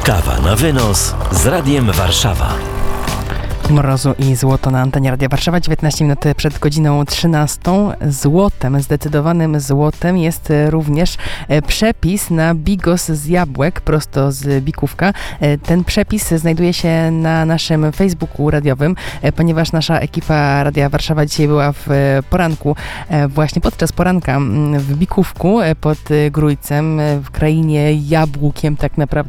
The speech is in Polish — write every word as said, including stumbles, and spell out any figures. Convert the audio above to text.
Kawa na wynos z Radiem Warszawa. Mrozu i złoto na antenie Radia Warszawa, dziewiętnaście minut przed godziną trzynastą. Złotem, zdecydowanym złotem jest również przepis na bigos z jabłek, prosto z Bikówka. Ten przepis znajduje się na naszym Facebooku radiowym, ponieważ nasza ekipa Radia Warszawa dzisiaj była w poranku, właśnie podczas poranka w Bikówku pod Grójcem, w krainie jabłkiem tak naprawdę.